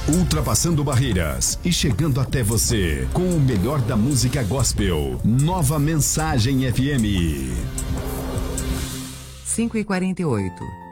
Ultrapassando barreiras e chegando até você com o melhor da música gospel. Nova Mensagem FM. 5h48.